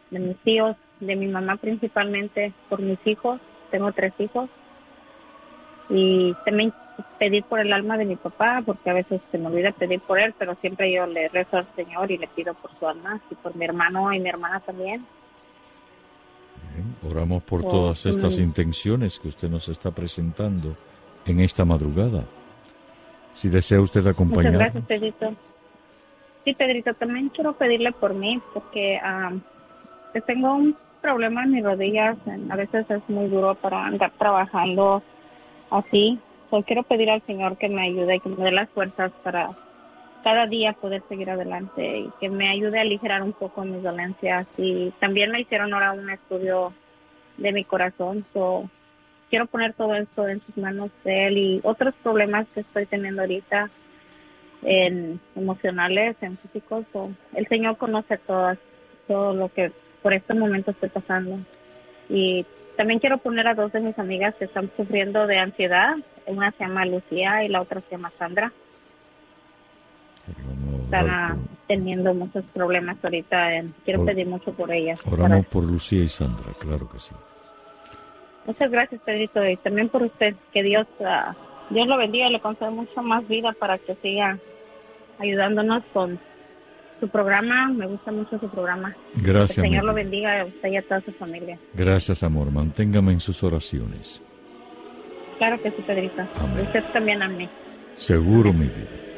de mis tíos, de mi mamá principalmente, por mis hijos. Tengo 3 hijos. Y también pedir por el alma de mi papá, porque a veces se me olvida pedir por él, pero siempre yo le rezo al Señor y le pido por su alma, y por mi hermano y mi hermana también. Bien, oramos por todas estas intenciones que usted nos está presentando en esta madrugada. Si desea usted acompañar. Muchas gracias, Pedrito. Sí, Pedrito, también quiero pedirle por mí, porque tengo un problema en mis rodillas. A veces es muy duro para andar trabajando así. Quiero pedir al Señor que me ayude, que me dé las fuerzas para cada día poder seguir adelante y que me ayude a aligerar un poco mis dolencias. Y también me hicieron ahora un estudio de mi corazón. Quiero poner todo esto en sus manos de Él y otros problemas que estoy teniendo ahorita, en emocionales, en físicos. El Señor conoce todo lo que por este momento estoy pasando. Y también quiero poner a 2 de mis amigas que están sufriendo de ansiedad. Una se llama Lucía y la otra se llama Sandra. Están teniendo muchos problemas ahorita. Quiero pedir mucho por ellas. Oramos por Lucía y Sandra, claro que sí. Muchas gracias, Pedrito, y también por usted. Que Dios lo bendiga y le conceda mucha más vida para que siga ayudándonos con su programa. Me gusta mucho su programa. Gracias. Que el Señor lo bendiga a usted y a toda su familia. Gracias, amor. Manténgame en sus oraciones. Claro que sí, Pedrito. Amén. Usted también a mí. Seguro, mi vida.